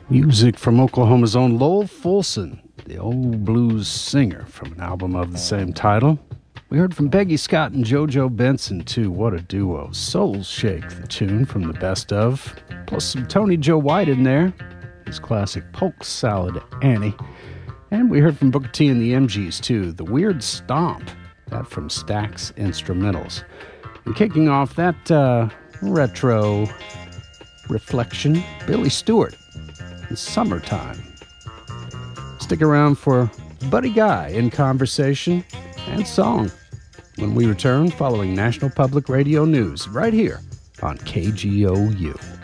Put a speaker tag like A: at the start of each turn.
A: Music from Oklahoma's own Lowell Fulson, the old blues singer from an album of the same title. We heard from Peggy Scott and JoJo Benson, too. What a duo. Soul Shake, the tune from the best of. Plus some Tony Joe White in there. His classic Polk Salad Annie. And we heard from Booker T and the MGs, too. The Weird Stomp. That from Stax Instrumentals. And kicking off that retro reflection, Billy Stewart. It's Summertime. Stick around for Buddy Guy in conversation and song when we return following National Public Radio News right here on KGOU.